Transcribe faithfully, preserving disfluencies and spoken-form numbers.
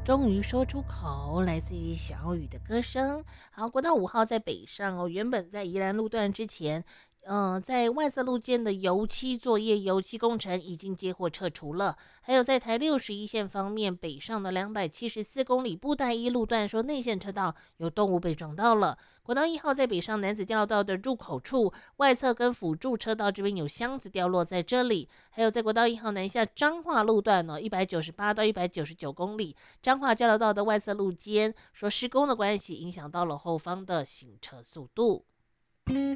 终于说出口，来自于小雨的歌声。好，国道五号在北上哦，原本在宜兰路段之前，嗯、呃，在外侧路肩的油漆作业、油漆工程已经接获撤除了。还有在台六十一线方面，北上的两百七十四公里布袋一路段，说内线车道有动物被撞到了。国道一号在北上男子交流道的入口处，外侧跟辅助车道这边有箱子掉落在这里。还有在国道一号南下彰化路段哦，一百九十八到一百九十九公里。彰化交流道的外侧路肩，说施工的关系影响到了后方的行车速度。